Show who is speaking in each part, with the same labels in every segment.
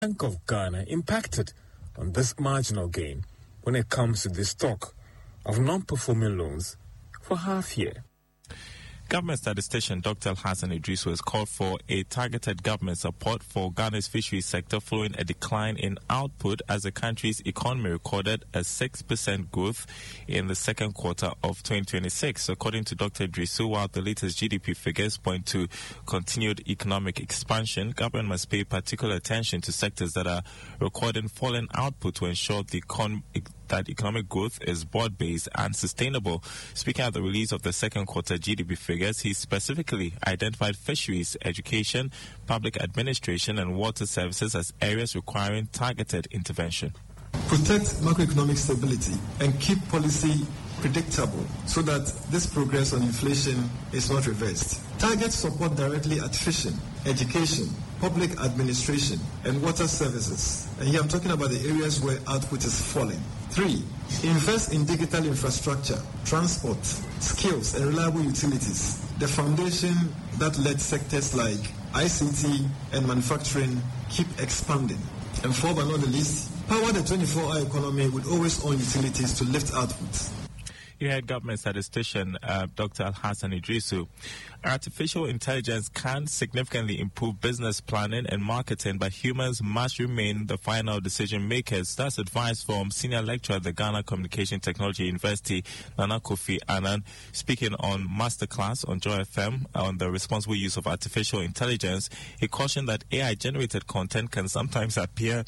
Speaker 1: Bank of Ghana impacted on this marginal gain when it comes to the stock of non-performing loans for half year.
Speaker 2: Government statistician Dr. Alhassan Idrisu has called for a targeted government support for Ghana's fisheries sector following a decline in output as the country's economy recorded a 6% growth in the second quarter of 2026. According to Dr. Idrisu, while the latest GDP figures point to continued economic expansion, government must pay particular attention to sectors that are recording falling output to ensure that economic growth is broad-based and sustainable. Speaking at the release of the second quarter GDP figures, he specifically identified fisheries, education, public administration, and water services as areas requiring targeted intervention.
Speaker 3: Protect macroeconomic stability and keep policy predictable so that this progress on inflation is not reversed. Target support directly at fishing, education, public administration, and water services. And here I'm talking about the areas where output is falling. 3. Invest in digital infrastructure, transport, skills, and reliable utilities. The foundation that led sectors like ICT and manufacturing keep expanding. And 4 but not the least, power the 24-hour economy with always own utilities to lift output.
Speaker 2: You heard government statistician Dr. Alhassan Idrisu. Artificial intelligence can significantly improve business planning and marketing, but humans must remain the final decision makers. That's advice from senior lecturer at the Ghana Communication Technology University, Nana Kofi Annan, speaking on Masterclass on Joy FM on the responsible use of artificial intelligence. He cautioned that AI-generated content can sometimes appear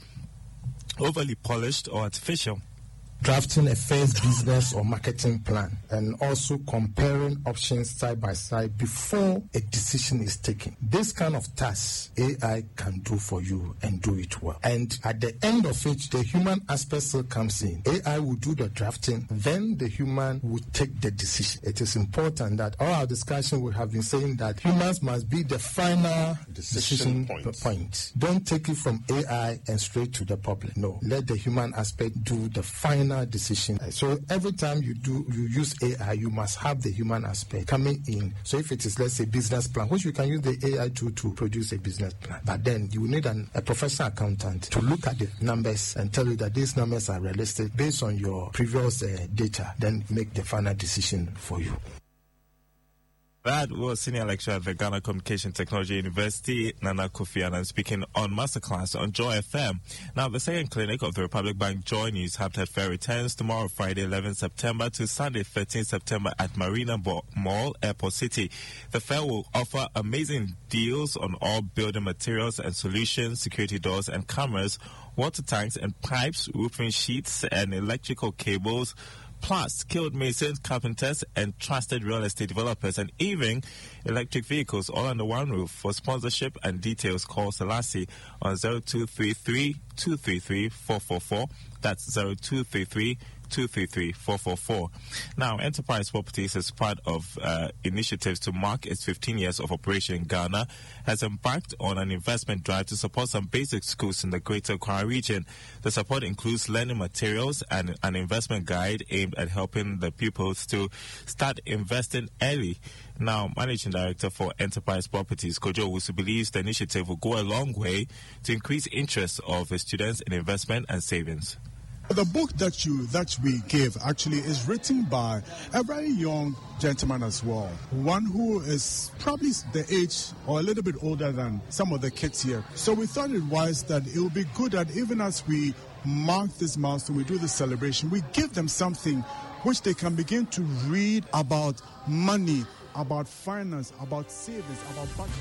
Speaker 2: overly polished or artificial.
Speaker 4: Drafting a first business or marketing plan and also comparing options side by side before a decision is taken. This kind of task AI can do for you and do it well. And at the end of it, the human aspect still comes in. AI will do the drafting, then the human will take the decision. It is important that all our discussion we have been saying that humans must be the final decision point. Don't take it from AI and straight to the public. No, let the human aspect do the final decision. So every time you use AI, you must have the human aspect coming in. So if it is, let's say, business plan, which you can use the AI to produce a business plan, but then you will need a professional accountant to look at the numbers and tell you that these numbers are realistic based on your previous data, then make the final decision for you.
Speaker 2: That was senior lecturer at the Ghana Communication Technology University, Nana Kofi Annan, speaking on Masterclass on Joy FM. Now, the second clinic of the Republic Bank Joy News Habitat Fair returns tomorrow, Friday, 11 September to Sunday, 13 September at Marina Mall, Airport City. The fair will offer amazing deals on all building materials and solutions, security doors and cameras, water tanks and pipes, roofing sheets and electrical cables, plus skilled masons, carpenters, and trusted real estate developers, and even electric vehicles, all under one roof. For sponsorship and details, call Selassie on 0233 233 444. That's 0233 233-444. Now, Enterprise Properties, as part of initiatives to mark its 15 years of operation in Ghana, has embarked on an investment drive to support some basic schools in the Greater Accra region. The support includes learning materials and an investment guide aimed at helping the pupils to start investing early. Now, Managing Director for Enterprise Properties, Kojo Owusu, believes the initiative will go a long way to increase interest of the students in investment and savings.
Speaker 5: The book that we gave actually is written by a very young gentleman as well, one who is probably the age or a little bit older than some of the kids here. So we thought it wise that it would be good that even as we mark this milestone, we do this celebration, we give them something which they can begin to read about money, about finance, about savings, about budget.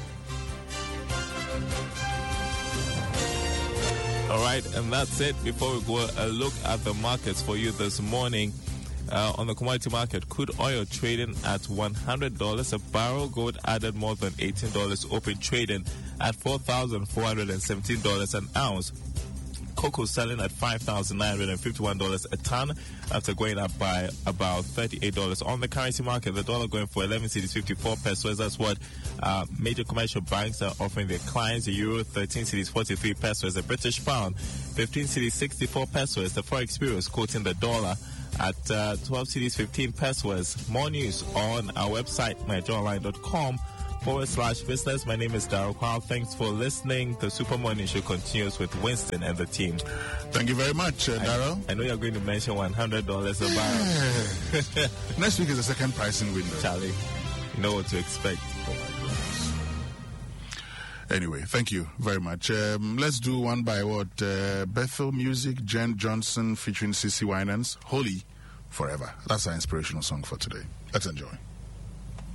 Speaker 2: All right, and that's it. Before we go a look at the markets for you this morning, on the commodity market, crude oil trading at $100 a barrel, gold added more than $18, open trading at $4,417 an ounce. Cocoa selling at $5,951 a ton after going up by about $38. On the currency market, the dollar going for 11 cedis 54 pesos. That's what major commercial banks are offering their clients. The euro 13 cedis 43 pesos. The British pound 15 cedis 64 pesos. The Forex Bureau is quoting the dollar at 12 cedis 15 pesos. More news on our website, myjoyonline.com. facebook.com/business. My name is Daryl Kwao. Thanks for listening. The Super Morning Show continues with Winston and the team.
Speaker 6: Thank you very much, Daryl.
Speaker 2: I know you're going to mention $100 a barrel.
Speaker 6: Next week is the second pricing window.
Speaker 2: Charlie, you know what to expect.
Speaker 6: Anyway, thank you very much. Let's do one by what? Bethel Music, Jen Johnson featuring CeCe Winans, Holy Forever. That's our inspirational song for today. Let's enjoy.